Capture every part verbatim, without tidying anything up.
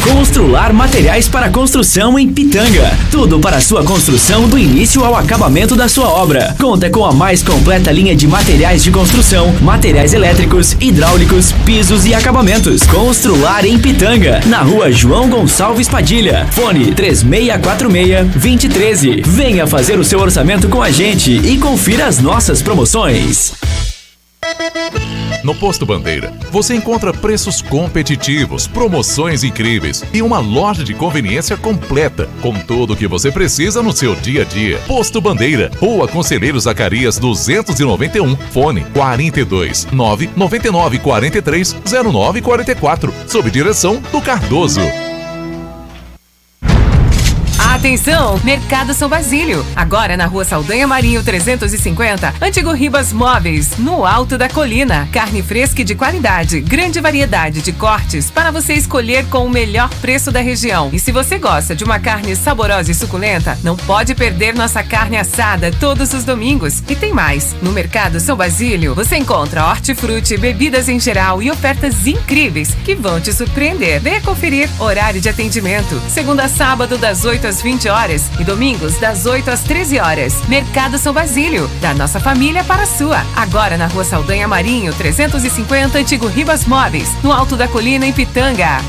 Constrular materiais para construção em Pitanga. Tudo para sua construção do início ao acabamento da sua obra. Conta com a mais completa linha de materiais de construção, materiais elétricos, hidráulicos, pisos e acabamentos. Constrular em Pitanga, na rua João Gonçalves Padilha. Fone três seis quatro seis, dois zero um três. Venha fazer o seu orçamento com a gente e confira as nossas promoções. No Posto Bandeira, você encontra preços competitivos, promoções incríveis e uma loja de conveniência completa, com tudo o que você precisa no seu dia a dia. Posto Bandeira, Rua Conselheiro Zacarias duzentos e noventa e um, fone quarenta e dois, nove nove nove quatro três zero nove quatro quatro, sob direção do Cardoso. Atenção, Mercado São Basílio. Agora na Rua Saldanha Marinho trezentos e cinquenta, Antigo Ribas Móveis, no alto da colina. Carne fresca e de qualidade, grande variedade de cortes para você escolher com o melhor preço da região. E se você gosta de uma carne saborosa e suculenta, não pode perder nossa carne assada todos os domingos. E tem mais, no Mercado São Basílio você encontra hortifruti, bebidas em geral e ofertas incríveis que vão te surpreender. Venha conferir horário de atendimento, segunda a sábado das oito às vinte horas e domingos das oito às treze horas. Mercado São Basílio, da nossa família para a sua. Agora na Rua Saldanha Marinho trezentos e cinquenta, Antigo Ribas Móveis, no alto da colina em Pitanga.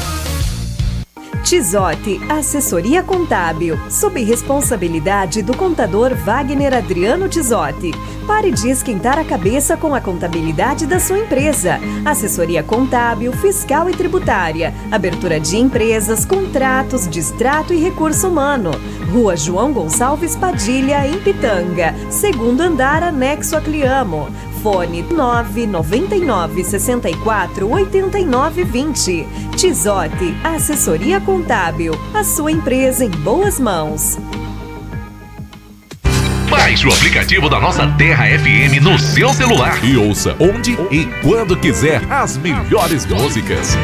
Tizote, assessoria contábil, sob responsabilidade do contador Wagner Adriano Tizote. Pare de esquentar a cabeça com a contabilidade da sua empresa. Assessoria contábil, fiscal e tributária, abertura de empresas, contratos, distrato e recurso humano. Rua João Gonçalves Padilha, em Pitanga, segundo andar, anexo a Cliamo. Fone nove nove nove, seis quatro, oito nove dois zero. Tizote, assessoria contábil. A sua empresa em boas mãos. Baixe o aplicativo da nossa Terra F M no seu celular e ouça onde e quando quiser as melhores músicas.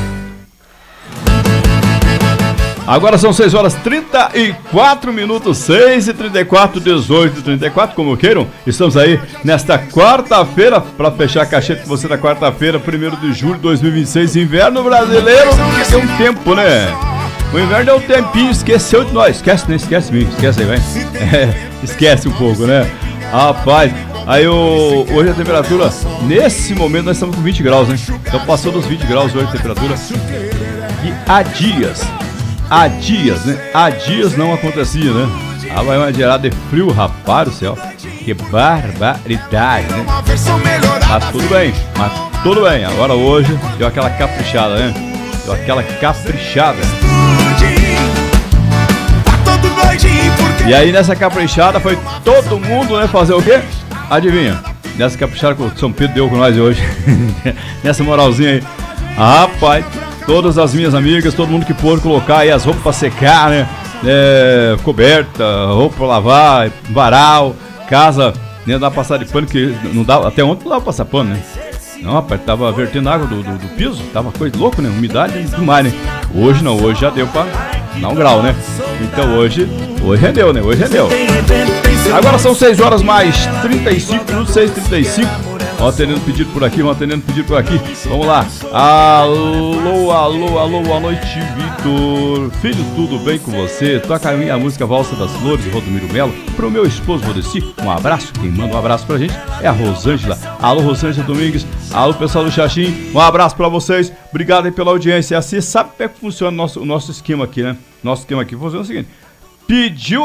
Agora são seis horas e trinta e quatro minutos, seis e trinta e quatro, dezoito e trinta e quatro, como queiram. Estamos aí nesta quarta-feira, para fechar a caixeta com você na quarta-feira, primeiro de julho de dois mil e vinte e seis, inverno brasileiro, que tem um tempo, né? O inverno é um tempinho, esqueceu de nós, esquece, né? Esquece mim, esquece aí, vai. É, esquece um pouco, né? Rapaz, aí o, hoje a temperatura, nesse momento nós estamos com vinte graus, né? Então passou dos vinte graus hoje a temperatura. E há dias... Há dias, né? Há dias não acontecia, né? Ah, vai uma geada de frio, rapaz do céu. Que barbaridade, né? Mas tudo bem, mas tudo bem. Agora hoje deu aquela caprichada, né? Deu aquela caprichada. E aí nessa caprichada foi todo mundo, né? Fazer o quê? Adivinha? Nessa caprichada que o São Pedro deu com nós hoje. Nessa moralzinha aí. Ah, rapaz. Todas as minhas amigas, todo mundo que pôde colocar aí as roupas pra secar, né? É, coberta, roupa pra lavar, varal, casa, né? Dá pra passar de pano, que não dá, até ontem não dava pra passar pano, né? Não, rapaz, tava vertendo água do, do, do piso, tava coisa louca, né? Umidade e tudo mais, né? Hoje não, hoje já deu pra dar um grau, né? Então hoje, hoje rendeu, né? Hoje rendeu. Agora são seis horas mais trinta e cinco minutos, seis e trinta e cinco. Vamos atendendo pedido por aqui, vamos atendendo pedido por aqui. Vamos lá. Alô, alô, alô, boa noite, Vitor. Filho, tudo bem com você? Toca a minha música Valsa das Flores, Rodomiro Melo. Pro meu esposo, Rodeci, um abraço. Quem manda um abraço pra gente é a Rosângela. Alô, Rosângela Domingues. Alô, pessoal do Xaxim. Um abraço pra vocês. Obrigado aí pela audiência. Assim, sabe como é que funciona o nosso, o nosso esquema aqui, né? Nosso esquema aqui funciona o seguinte. Pediu